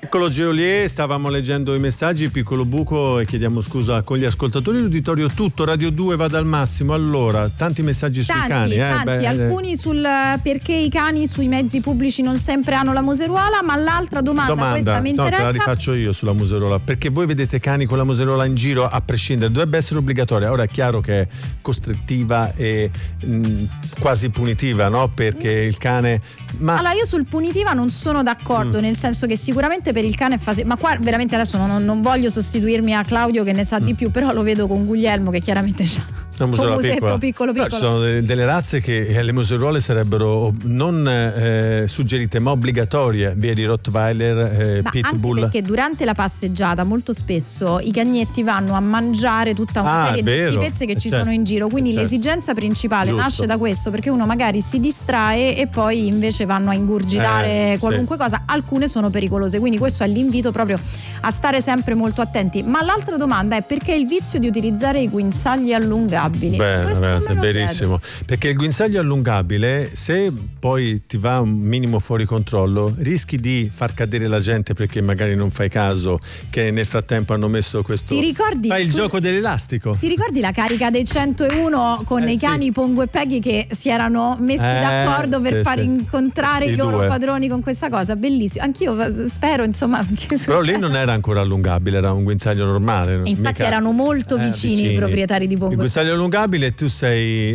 Eccolo Geolier, stavamo leggendo i messaggi, piccolo buco, e chiediamo scusa con gli ascoltatori. L'uditorio tutto, Radio 2 va dal massimo. Allora, tanti messaggi sui cani. Tanti, alcuni sul perché i cani sui mezzi pubblici non sempre hanno la museruola, ma l'altra domanda questa mi interessa. No, te la rifaccio io sulla museruola, perché voi vedete cani con la museruola in giro a prescindere, dovrebbe essere obbligatoria. Ora è chiaro che è costrittiva e quasi punitiva, no? Perché il cane... Allora io sul punitiva non sono d'accordo, nel senso che sicuramente per il cane è ma qua veramente adesso non voglio sostituirmi a Claudio che ne sa di più, però lo vedo con Guglielmo che chiaramente c'ha un musetto piccolo. No, ci sono delle razze che le museruole sarebbero non suggerite ma obbligatorie, via di Rottweiler, Pitbull. Anche perché durante la passeggiata molto spesso i cagnetti vanno a mangiare tutta una serie di schifezze che ci sono in giro, quindi l'esigenza principale nasce da questo, perché uno magari si distrae e poi invece vanno a ingurgitare qualunque cosa. Alcune sono pericolose, quindi questo è l'invito proprio a stare sempre molto attenti. Ma l'altra domanda è: perché il vizio di utilizzare i guinzagli allungabili? Bene, verissimo, perché il guinzaglio allungabile, se poi ti va un minimo fuori controllo, rischi di far cadere la gente, perché magari non fai caso che nel frattempo hanno messo questo. Ti ricordi? Fai il gioco dell'elastico. Ti ricordi la carica dei 101 con i cani Pongo e Peggy che si erano messi d'accordo per far incontrare i loro padroni con questa cosa? Bellissimo. Anch'io spero, insomma. Però lì non era ancora allungabile, era un guinzaglio normale. E infatti erano molto vicini i proprietari di Pongo. Il guinzaglio allungabile, tu sei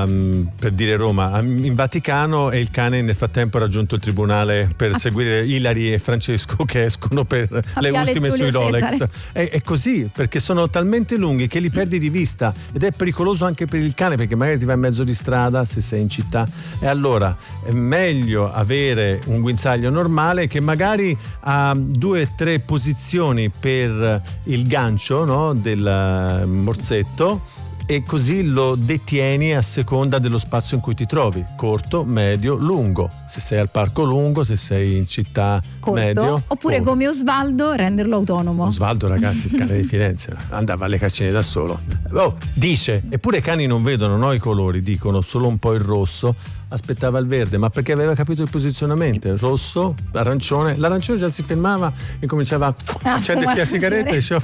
per dire Roma in Vaticano e il cane nel frattempo ha raggiunto il tribunale per seguire Ilari e Francesco che escono per le ultime sui Rolex. È così, perché sono talmente lunghi che li perdi di vista ed è pericoloso anche per il cane, perché magari ti va in mezzo di strada se sei in città, e allora è meglio avere un guinzaglio normale che magari ha 2 o 3 posizioni per il gancio, no, del morsetto, e così lo detieni a seconda dello spazio in cui ti trovi, corto, medio, lungo. Se sei al parco lungo, se sei in città corto, medio. Oppure come Osvaldo renderlo autonomo. Osvaldo, ragazzi, il cane di Firenze andava alle caccine da solo. Dice, eppure i cani non vedono, no, i colori, dicono solo un po' il rosso. Aspettava il verde, ma perché aveva capito il posizionamento: rosso, arancione. L'arancione già si fermava e cominciava a accendersi la sigaretta e diceva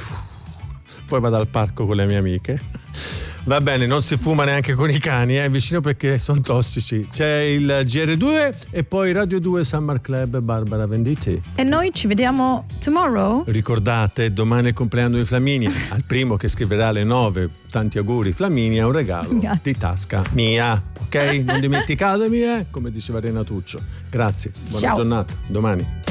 poi vado al parco con le mie amiche. Va bene, non si fuma neanche con i cani, vicino, perché sono tossici. C'è il GR2 e poi Radio 2 Summer Club Barbara Venditti. E noi ci vediamo tomorrow. Ricordate, domani è il compleanno di Flaminia. Al primo che scriverà alle 9 tanti auguri Flaminia, un regalo di tasca mia, ok? Non dimenticatemi, come diceva Renatuccio. Grazie, buona giornata, domani.